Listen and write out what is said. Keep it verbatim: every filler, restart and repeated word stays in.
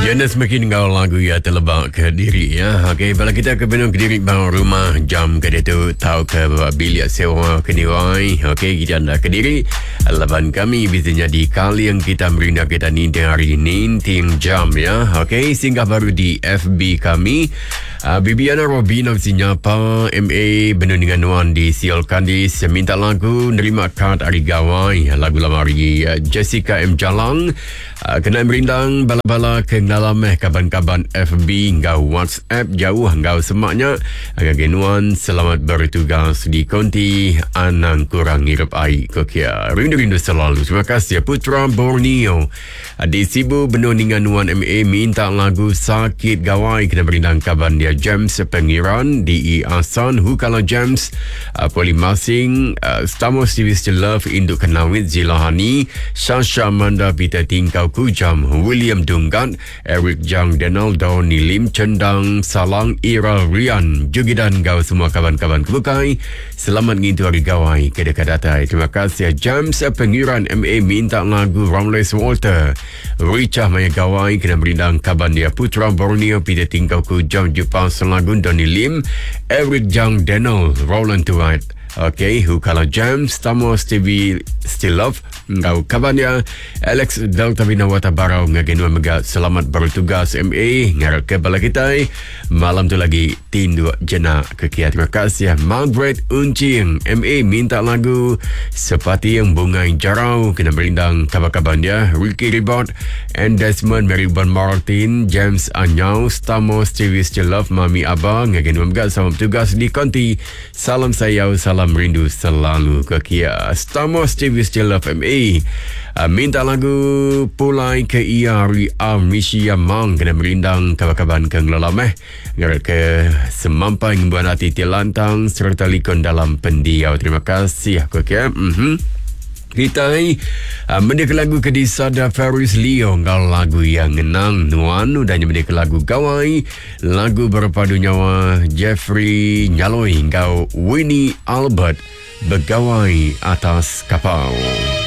Jenis makin kau lagu ya terlebak ke diri ya. Okey, bila kita ke benung ke diri bang rumah jam ke dia tu tahu ke bilik sewa ke nirai. Okey, kita anda ke diri. Laban kami biasanya di kali yang kita merinda kita ni hari ini ting jam ya. Okey, singgah baru di F B kami. Uh, Bibiana Robina sinyapa M A benung dengan Wan di Sial Kandis minta lagu nerima kad hari gawai lagu lama hari uh, Jessica M Jalang. Uh, kena merindang bala-bala ke dalam eh kaban-kaban F B ngau WhatsApp jauh ngau semaknya agak genuan selamat bertugas di konti anang kurang ngirap air kokia rindu-rindu selalu. Terima kasih Putra Borneo di Sibu Benundingan Wan M A minta lagu sakit gawai kena merindang kaban dia James Pengiran di I Asan Hukala James uh, Polimasing uh, Stamos T V Still Love Induk Kenawit Zilahani Sasha Amanda Peter Tingkau Kujam William Dunggan Eric Jang Denal Doni Lim Cendang Salang Ira Rian Jugidan gau semua kawan-kawan kebukai selamat ngintu hari gawai ke dekat datai. Terima kasih James Pengiran M A minta lagu Romulus Walter Richah Maya gawai kena berindang kaban dia Putra Borneo Peter Tingkau Kujam Jepang Selagun Doni Lim Eric Jang Denal Roland Tuat. Okey, Hukala James Stamos T V Still Love ngau kabarnya Alex Delta Bina Wata Barau ngagenu mega selamat bertugas M A ngarap ke bala kita malam tu lagi tindu jena kekia. Terima kasih Margaret Uncing M A minta lagu seperti yang bunga jarau kena berindang kabar-kabarnya Ricky Ribot and Desmond Marybon Martin James Anyau Stamos T V Still Love Mami Abah ngagenu mega selamat bertugas di konti salam sayau salam rindu selalu kekia. Stamos T V Still Love M A uh, minta lagu pulai ke Iari Amisia Mang kena merindang kabar-kabar ke ngelalameh ngarat ke semampai ngembuan hati tilantang serta likon dalam pendiau. Terima kasih aku ke mm-hmm. Kita ni uh, mendik lagu ke disada Ferris Leo ngal lagu yang ngenang nuan dan mendik lagu gawai lagu berpadu nyawa Jeffrey Nyaloi ngau Winnie Albert Begawai Atas Kapal.